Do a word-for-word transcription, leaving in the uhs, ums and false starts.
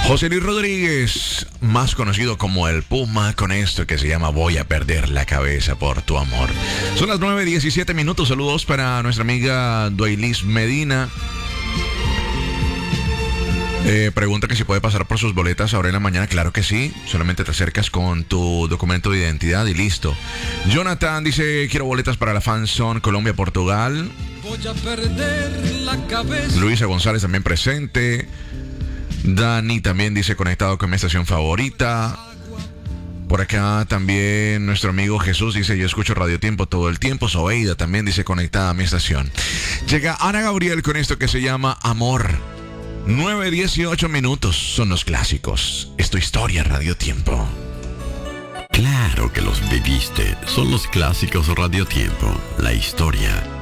José Luis Rodríguez, más conocido como el Puma, con esto que se llama Voy a perder la cabeza por tu amor. Son las nueve diecisiete minutos. Saludos para nuestra amiga Duailis Medina. Eh, pregunta que si puede pasar por sus boletas ahora en la mañana. Claro que sí, solamente te acercas con tu documento de identidad y listo. Jonathan dice, quiero boletas para la Fanzone Colombia-Portugal. Voy a perder la cabeza. Luisa González también presente. Dani también dice conectado con mi estación favorita. Por acá también nuestro amigo Jesús dice, yo escucho Radio Tiempo todo el tiempo. Sobeida también dice conectada a mi estación. Llega Ana Gabriel con esto que se llama Amor. nueve dieciocho minutos son los clásicos. Es tu historia, Radio Tiempo. Claro que los viviste. Son los clásicos Radio Tiempo. La historia